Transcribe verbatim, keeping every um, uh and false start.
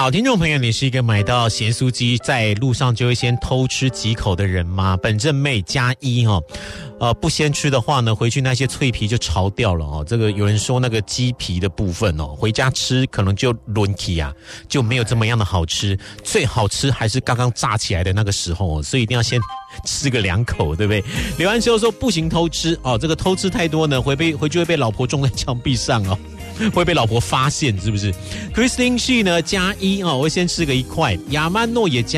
好，听众朋友，你是一个买到咸酥鸡在路上就会先偷吃几口的人吗？本正妹加一哈、哦，呃，不先吃的话呢，回去那些脆皮就潮掉了哦。这个有人说那个鸡皮的部分哦，回家吃可能就轮起啊，就没有这么样的好吃。最好吃还是刚刚炸起来的那个时候哦，所以一定要先吃个两口，对不对？刘安修说不行偷吃哦，这个偷吃太多呢，回被回去会被老婆撞在墙壁上哦。会被老婆发现是不是 ？Christine She 呢加一哦，我会先吃个一块，亚曼诺也加。